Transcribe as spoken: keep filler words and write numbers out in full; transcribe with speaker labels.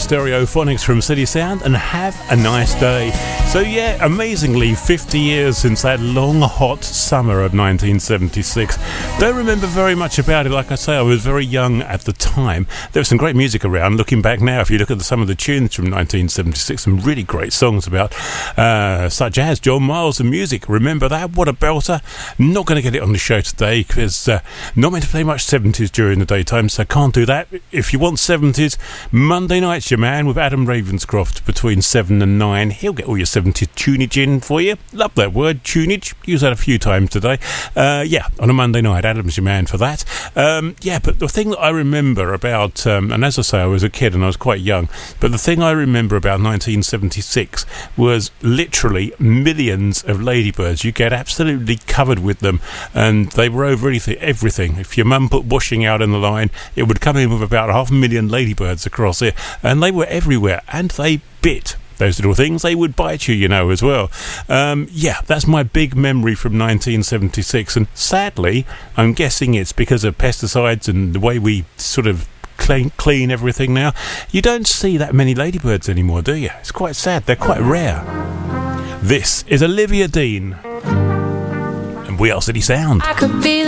Speaker 1: Stereophonics from City Sound, and have a nice day. So yeah, amazingly fifty years since that long hot summer of nineteen seventy-six. Don't remember very much about it. Like I say, I was very young at the time. There was some great music around. Looking back now, if you look at the, some of the tunes from nineteen seventy-six, some really great songs about uh, such as John Miles and Music. Remember that? What a belter. Not going to get it on the show today because uh, not meant to play much seventies during the daytime, so can't do that. If you want seventies, Monday night's your man with Adam Ravenscroft between seven and nine. He'll get all your seventies tunage in for you. Love that word, tunage. Use that a few times today. Uh, yeah, on a Monday night, Adam's your man for that. Um, yeah, but the thing that I remember about, um, and as I say, I was a kid and I was quite young, but the thing I remember about nineteen seventy-six was literally millions of ladybirds. You get absolutely covered with them, and they were over everything. If your mum put washing out in the line, it would come in with about half a million ladybirds across it, and they were everywhere, and they bit. Those little things, they would bite you, you know, as well. Um, yeah, that's my big memory from nineteen seventy-six, and sadly, I'm guessing it's because of pesticides and the way we sort of clean, clean everything now. You don't see that many ladybirds anymore, do you? It's quite sad. They're quite rare. This is Olivia Dean, and we are City Sound. I could be